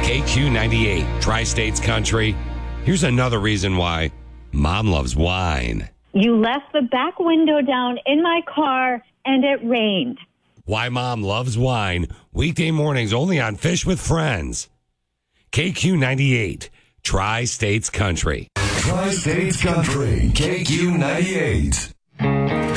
KQ98, Tri-States Country. Here's another reason why Mom loves wine. You left the back window down in my car and it rained. Why Mom loves wine. Weekday mornings only on Fish with Friends. KQ98, Tri-States Country. Tri-States Country, KQ98.